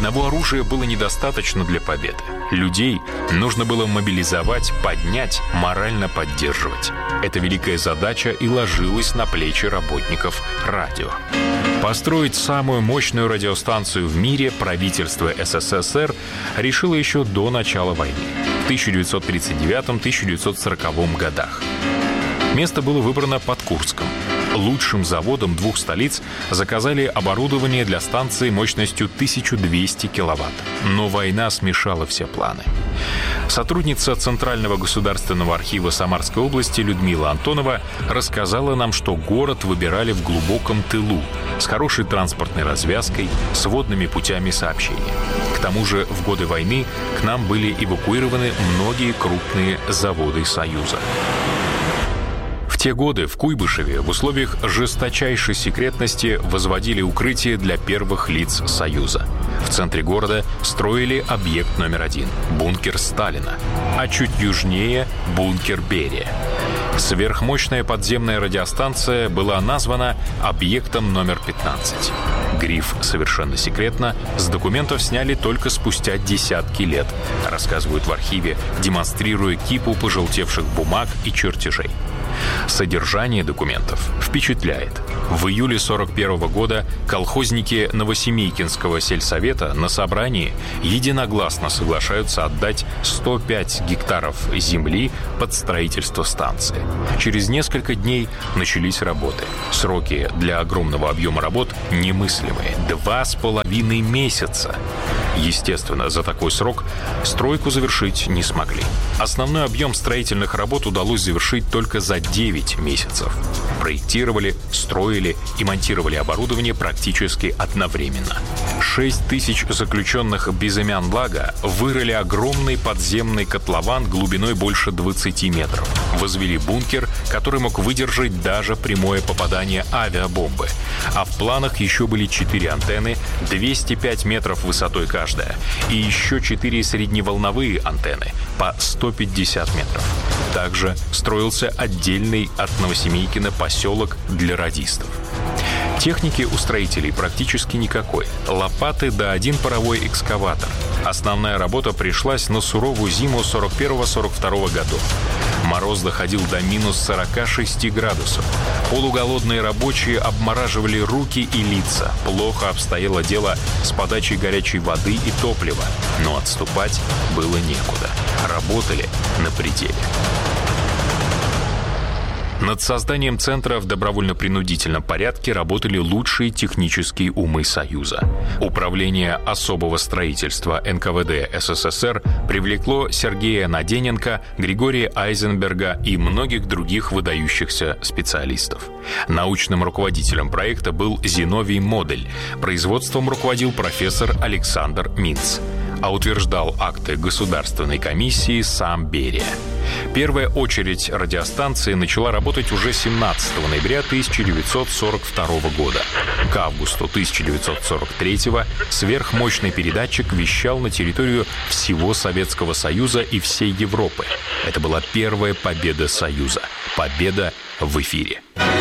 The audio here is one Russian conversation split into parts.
Одного оружия было недостаточно для победы. Людей нужно было мобилизовать, поднять, морально поддерживать. Эта великая задача и ложилась на плечи работников радио. Построить самую мощную радиостанцию в мире правительство СССР решило еще до начала войны, в 1939-1940 годах. Место было выбрано под Курском. Лучшим заводом двух столиц заказали оборудование для станции мощностью 1200 киловатт. Но война смешала все планы. Сотрудница Центрального государственного архива Самарской области Людмила Антонова рассказала нам, что город выбирали в глубоком тылу, с хорошей транспортной развязкой, с водными путями сообщения. К тому же в годы войны к нам были эвакуированы многие крупные заводы Союза. В те годы в Куйбышеве в условиях жесточайшей секретности возводили укрытие для первых лиц Союза. В центре города строили объект номер 1 – бункер Сталина, а чуть южнее – бункер Берия. Сверхмощная подземная радиостанция была названа объектом номер 15. Гриф «Совершенно секретно» с документов сняли только спустя десятки лет, рассказывают в архиве, демонстрируя кипу пожелтевших бумаг и чертежей. Содержание документов впечатляет. В июле 1941 года колхозники Новосемейкинского сельсовета на собрании единогласно соглашаются отдать 105 гектаров земли под строительство станции. Через несколько дней начались работы. Сроки для огромного объема работ немыслимые – 2,5 месяца. Естественно, за такой срок стройку завершить не смогли. Основной объем строительных работ удалось завершить только за 9 месяцев. Проектировали, строили и монтировали оборудование практически одновременно. 6 тысяч заключенных Безымян-Лага вырыли огромный подземный котлован глубиной больше 20 метров. Возвели бункер, который мог выдержать даже прямое попадание авиабомбы. А в планах еще были 4 антенны, 205 метров высотой каждая, и еще 4 средневолновые антенны по 150 метров. Также строился отдельный от Новосемейкина поселок для радистов. Техники у строителей практически никакой. Лопаты да один паровой экскаватор. Основная работа пришлась на суровую зиму 41-42 годов. Мороз доходил до минус 46 градусов. Полуголодные рабочие обмораживали руки и лица. Плохо обстояло дело с подачей горячей воды и топлива. Но отступать было некуда. Работали на пределе. Над созданием центра в добровольно-принудительном порядке работали лучшие технические умы Союза. Управление особого строительства НКВД СССР привлекло Сергея Надененко, Григория Айзенберга и многих других выдающихся специалистов. Научным руководителем проекта был Зиновий Модель. Производством руководил профессор Александр Минц. А утверждал акты Государственной комиссии сам Берия. Первая очередь радиостанции начала работать уже 17 ноября 1942 года. К августу 1943 сверхмощный передатчик вещал на территорию всего Советского Союза и всей Европы. Это была первая победа Союза. Победа в эфире.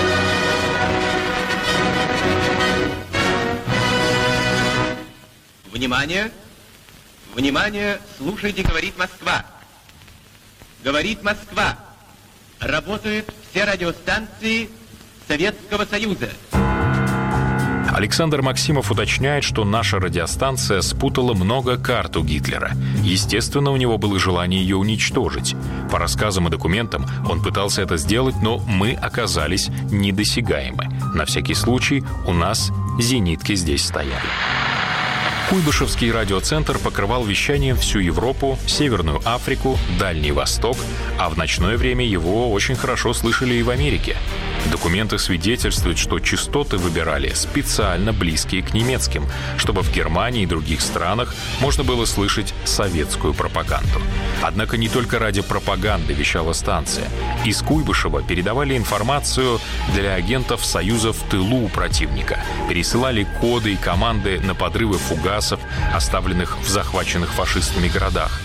Внимание! Внимание! Слушайте, говорит Москва. Говорит Москва. Работают все радиостанции Советского Союза. Александр Максимов уточняет, что наша радиостанция спутала много карт у Гитлера. Естественно, у него было желание ее уничтожить. По рассказам и документам он пытался это сделать, но мы оказались недосягаемы. На всякий случай у нас зенитки здесь стояли. Куйбышевский радиоцентр покрывал вещанием всю Европу, Северную Африку, Дальний Восток, а в ночное время его очень хорошо слышали и в Америке. Документы свидетельствуют, что частоты выбирали специально близкие к немецким, чтобы в Германии и других странах можно было слышать советскую пропаганду. Однако не только ради пропаганды вещала станция. Из Куйбышева передавали информацию для агентов Союза в тылу у противника, пересылали коды и команды на подрывы фугасов, оставленных в захваченных фашистами городах.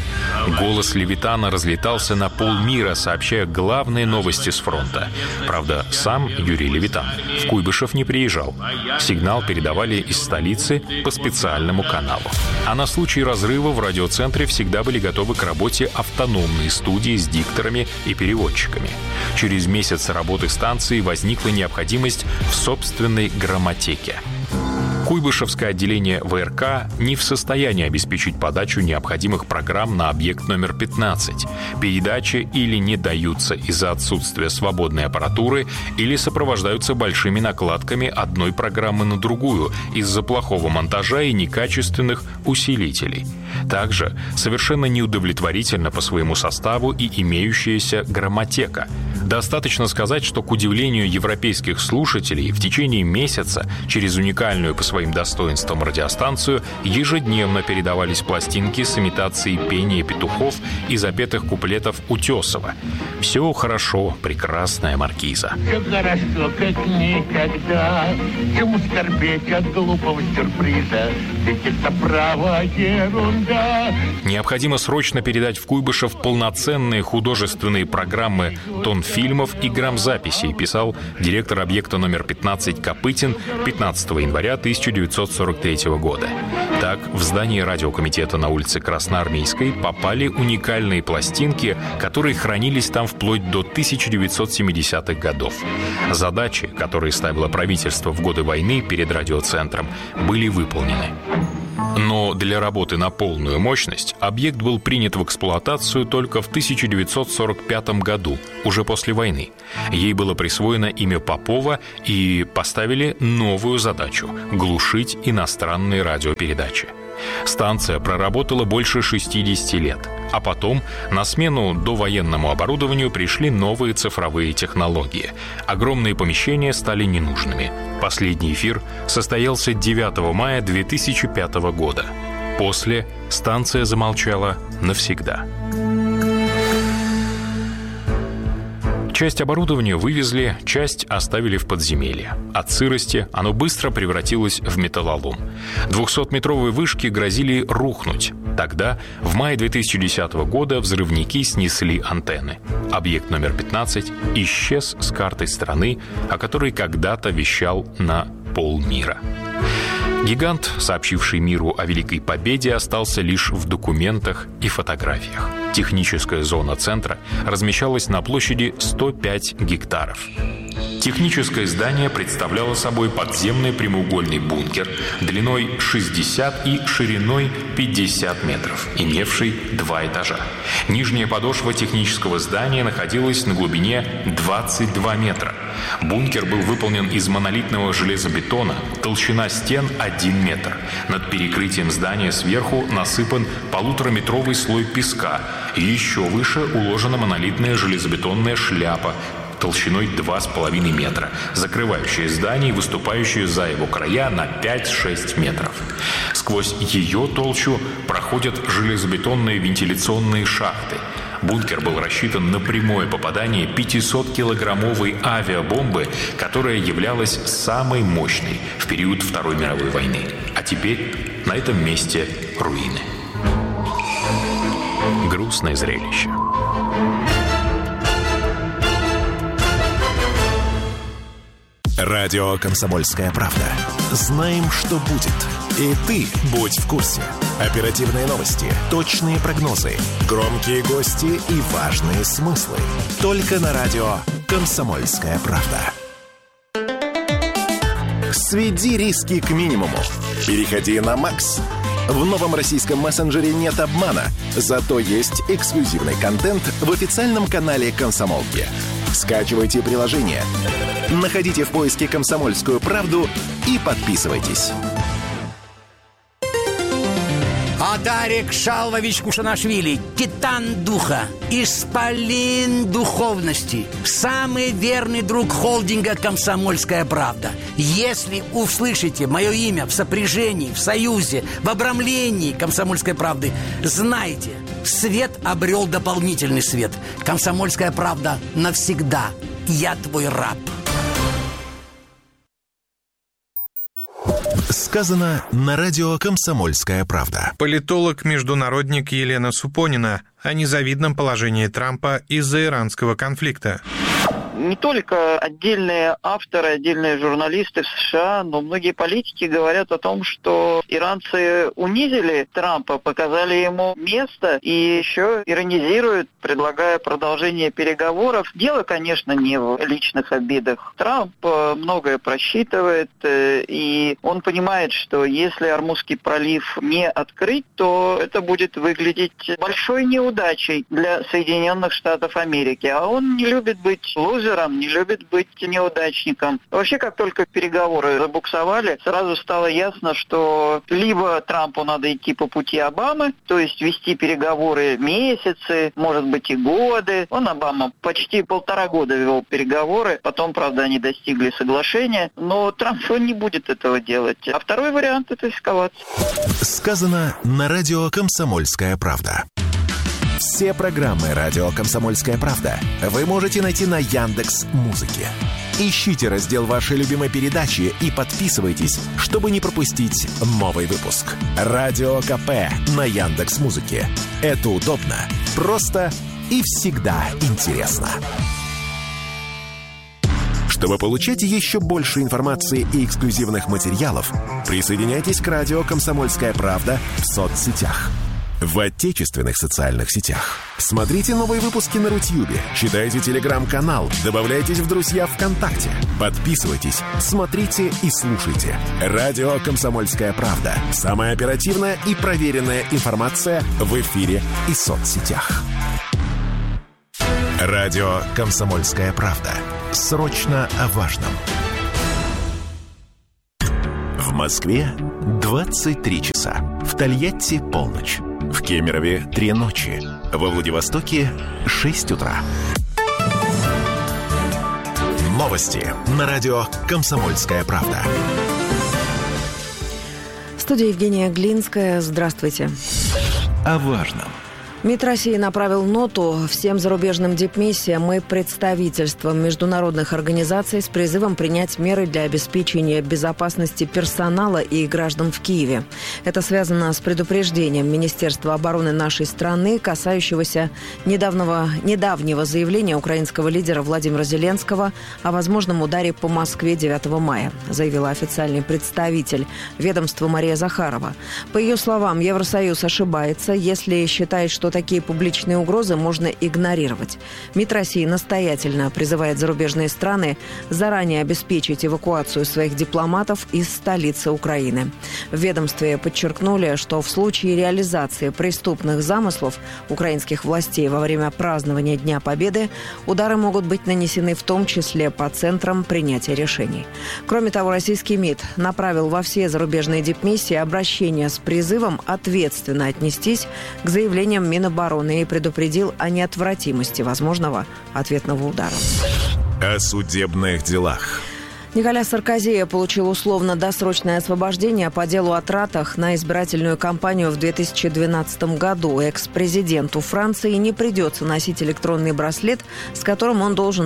Голос Левитана разлетался на полмира, сообщая главные новости с фронта. Правда, сам Юрий Левитан в Куйбышев не приезжал. Сигнал передавали из столицы по специальному каналу. А на случай разрыва в радиоцентре всегда были готовы к работе автономные студии с дикторами и переводчиками. Через месяц работы станции возникла необходимость в собственной грамматеке. Куйбышевское отделение ВРК не в состоянии обеспечить подачу необходимых программ на объект номер 15. Передачи или не даются из-за отсутствия свободной аппаратуры, или сопровождаются большими накладками одной программы на другую из-за плохого монтажа и некачественных усилителей. Также совершенно неудовлетворительна по своему составу и имеющаяся грамматека. Достаточно сказать, что, к удивлению европейских слушателей, в течение месяца через уникальную по своим достоинствам радиостанцию ежедневно передавались пластинки с имитацией пения петухов и запетых куплетов Утесова. «Все хорошо, прекрасная маркиза». Все хорошо, как никогда. Чему скорбеть от глупого сюрприза? Ведь это право ерунда. Необходимо срочно передать в Куйбышев полноценные художественные программы тонфильмов и грамзаписей, писал директор объекта номер 15 Копытин 15 января 1943 года. Так, в здание радиокомитета на улице Красноармейской попали уникальные пластинки, которые хранились там вплоть до 1970-х годов. Задачи, которые ставило правительство в годы войны перед радиоцентром, были выполнены. Но для работы на полную мощность объект был принят в эксплуатацию только в 1945 году, уже после войны. Ей было присвоено имя Попова и поставили новую задачу – глушить иностранные радиопередачи. Станция проработала больше 60 лет, а потом на смену довоенному оборудованию пришли новые цифровые технологии. Огромные помещения стали ненужными. Последний эфир состоялся 9 мая 2005 года. После станция замолчала навсегда. Часть оборудования вывезли, часть оставили в подземелье. От сырости оно быстро превратилось в металлолом. 200-метровые вышки грозили рухнуть. Тогда, в мае 2010 года, взрывники снесли антенны. Объект номер 15 исчез с картой страны, о которой когда-то вещал на полмира. Гигант, сообщивший миру о Великой Победе, остался лишь в документах и фотографиях. Техническая зона центра размещалась на площади 105 гектаров. Техническое здание представляло собой подземный прямоугольный бункер длиной 60 и шириной 50 метров, имевший 2 этажа. Нижняя подошва технического здания находилась на глубине 22 метра. Бункер был выполнен из монолитного железобетона, толщина стен 1 метр. Над перекрытием здания сверху насыпан 1,5-метровый слой песка. Еще выше уложена монолитная железобетонная шляпа толщиной 2,5 метра, закрывающая здание и выступающая за его края на 5-6 метров. Сквозь ее толщу проходят железобетонные вентиляционные шахты. Бункер был рассчитан на прямое попадание 500-килограммовой авиабомбы, которая являлась самой мощной в период Второй мировой войны. А теперь на этом месте руины. Грустное зрелище. Радио «Комсомольская правда». Знаем, что будет. И ты будь в курсе. Оперативные новости, точные прогнозы, громкие гости и важные смыслы. Только на радио «Комсомольская правда». Сведи риски к минимуму. Переходи на Макс. В новом российском мессенджере нет обмана, зато есть эксклюзивный контент в официальном канале «Комсомолки». Скачивайте приложение, находите в поиске «Комсомольскую правду» и подписывайтесь. Адарик Шалвович Кушанашвили, титан духа, исполин духовности, самый верный друг холдинга «Комсомольская правда». Если услышите мое имя в сопряжении, в союзе, в обрамлении «Комсомольской правды», знайте, свет обрел дополнительный свет. «Комсомольская правда» навсегда. Я твой раб. Сказано на радио «Комсомольская правда». Политолог-международник Елена Супонина о незавидном положении Трампа из-за иранского конфликта. Не только отдельные авторы, отдельные журналисты в США, но многие политики говорят о том, что иранцы унизили Трампа, показали ему место и еще иронизируют, предлагая продолжение переговоров. Дело, конечно, не в личных обидах. Трамп многое просчитывает, и он понимает, что если Ормузский пролив не открыть, то это будет выглядеть большой неудачей для Соединенных Штатов Америки. А он не любит быть лузером, не любит быть неудачником. Вообще, как только переговоры забуксовали, сразу стало ясно, что либо Трампу надо идти по пути Обамы, то есть вести переговоры месяцы, может быть и годы. Обама, почти 1,5 года вел переговоры, потом, правда, они достигли соглашения, но Трамп не будет этого делать. А второй вариант – это эскалация. Сказано на радио «Комсомольская правда». Все программы «Радио Комсомольская правда» вы можете найти на Яндекс.Музыке. Ищите раздел вашей любимой передачи и подписывайтесь, чтобы не пропустить новый выпуск. Радио КП на Яндекс.Музыке. Это удобно, просто и всегда интересно. Чтобы получать еще больше информации и эксклюзивных материалов, присоединяйтесь к радио «Комсомольская правда» в соцсетях. В отечественных социальных сетях. Смотрите новые выпуски на Рутьюбе, читайте телеграм-канал, добавляйтесь в друзья ВКонтакте, подписывайтесь, смотрите и слушайте. Радио «Комсомольская правда». Самая оперативная и проверенная информация в эфире и соцсетях. Радио «Комсомольская правда». Срочно о важном. В Москве 23 часа. В Тольятти полночь. В Кемерове 3 ночи. Во Владивостоке 6 утра. Новости на радио «Комсомольская правда». В студии Евгения Глинская. Здравствуйте. О важном. МИД России направил ноту всем зарубежным дипмиссиям и представительствам международных организаций с призывом принять меры для обеспечения безопасности персонала и граждан в Киеве. Это связано с предупреждением Министерства обороны нашей страны, касающегося недавнего заявления украинского лидера Владимира Зеленского о возможном ударе по Москве 9 мая, заявила официальный представитель ведомства Мария Захарова. По ее словам, Евросоюз ошибается, если считает, что такие публичные угрозы можно игнорировать. МИД России настоятельно призывает зарубежные страны заранее обеспечить эвакуацию своих дипломатов из столицы Украины. В ведомстве подчеркнули, что в случае реализации преступных замыслов украинских властей во время празднования Дня Победы удары могут быть нанесены в том числе по центрам принятия решений. Кроме того, российский МИД направил во все зарубежные дипмиссии обращение с призывом ответственно отнестись к заявлениям Минобороны и предупредил о неотвратимости возможного ответного удара. О судебных делах. Николя Саркози получил условно-досрочное освобождение по делу о тратах на избирательную кампанию в 2012 году. Экс-президенту Франции не придется носить электронный браслет, с которым он должен